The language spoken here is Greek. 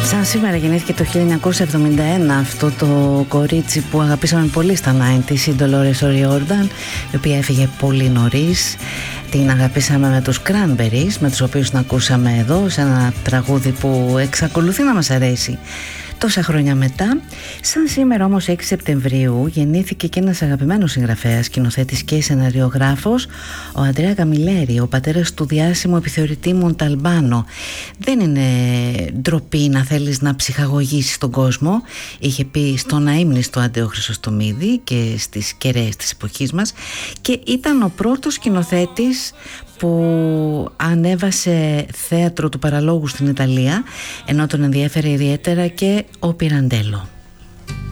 Σαν σήμερα γεννήθηκε το 1971 αυτό το κορίτσι που αγαπήσαμε πολύ στα 90's, η Dolores O'Riordan, η οποία έφυγε πολύ νωρίς. Την αγαπήσαμε με τους Cranberries, με τους οποίους την ακούσαμε εδώ σε ένα τραγούδι που εξακολουθεί να μας αρέσει τόσα χρόνια μετά. Σαν σήμερα όμως 6 Σεπτεμβρίου γεννήθηκε και ένας αγαπημένος συγγραφέας, σκηνοθέτης και σεναριογράφος, ο Αντρέα Καμιλέρη, ο πατέρας του διάσημου επιθεωρητή Μονταλμπάνο. Δεν είναι ντροπή να θέλεις να ψυχαγωγήσεις τον κόσμο, είχε πει στον αείμνηστο Άντεο Χρυσοστομίδη και στις κεραίες της εποχής μας, και ήταν ο πρώτος σκηνοθέτης που ανέβασε θέατρο του παραλόγου στην Ιταλία, ενώ τον ενδιέφερε ιδιαίτερα και ο Πυραντέλο.